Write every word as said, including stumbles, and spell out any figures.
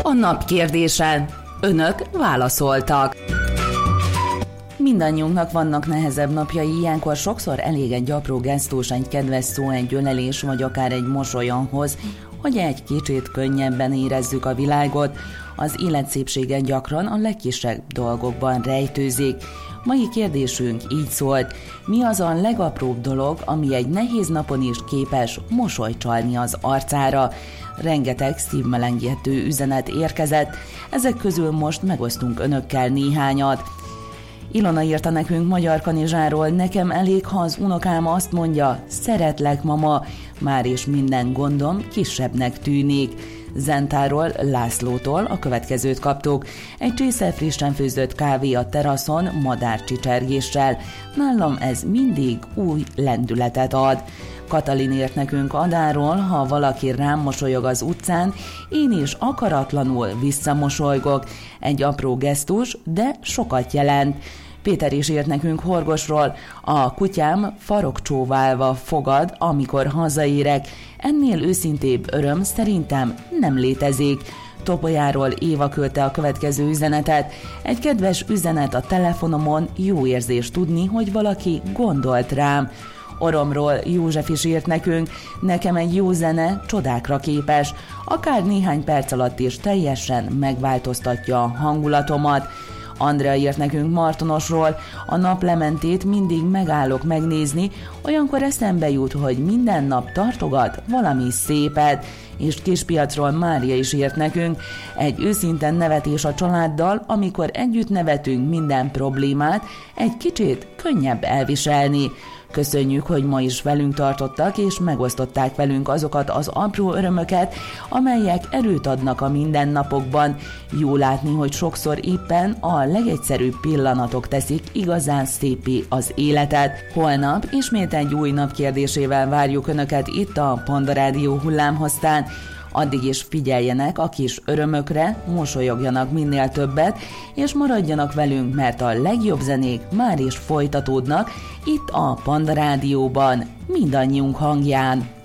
A nap kérdése. Önök válaszoltak. Mindannyiunknak vannak nehezebb napjai, ilyenkor sokszor elég egy apró gesztus, egy kedves szó, egy ölelés, vagy akár egy mosoly ahhoz, hogy egy kicsit könnyebben érezzük a világot. Az élet szépsége gyakran a legkisebb dolgokban rejtőzik. Mai kérdésünk így szólt: mi az a legapróbb dolog, ami egy nehéz napon is képes mosolyt csalni az arcára? Rengeteg szívmelengető üzenet érkezett, ezek közül most megosztunk önökkel néhányat. Ilona írta nekünk Magyar Kanizsáról: nekem elég, ha az unokám azt mondja, szeretlek mama, már is minden gondom kisebbnek tűnik. Zentáról, Lászlótól a következőt kaptuk: egy csésze frissen főzött kávé a teraszon madárcsicsergéssel, nálam ez mindig új lendületet ad. Katalin írt nekünk Adáról: ha valaki rám mosolyog az utcán, én is akaratlanul visszamosolygok. Egy apró gesztus, de sokat jelent. Péter is írt nekünk Horgosról: a kutyám farokcsóválva fogad, amikor hazaérek. Ennél őszintébb öröm szerintem nem létezik. Topolyáról Éva küldte a következő üzenetet: egy kedves üzenet a telefonomon, jó érzés tudni, hogy valaki gondolt rám. Oromról József is írt nekünk: nekem egy jó zene csodákra képes, akár néhány perc alatt is teljesen megváltoztatja a hangulatomat. Andrea írt nekünk Martonosról: a naplementét mindig megállok megnézni, olyankor eszembe jut, hogy minden nap tartogat valami szépet. És Kispiacról Mária is írt nekünk: egy őszinte nevetés a családdal, amikor együtt nevetünk minden problémát, egy kicsit könnyebb elviselni. Köszönjük, hogy ma is velünk tartottak, és megosztották velünk azokat az apró örömöket, amelyek erőt adnak a mindennapokban. Jó látni, hogy sokszor éppen a legegyszerűbb pillanatok teszik igazán szépé az életet. Holnap ismét egy új nap kérdésével várjuk Önöket itt a Panda Rádió hullámhosszán. Addig is figyeljenek a kis örömökre, mosolyogjanak minél többet, és maradjanak velünk, mert a legjobb zenék már is folytatódnak itt a Panda Rádióban, mindannyiunk hangján.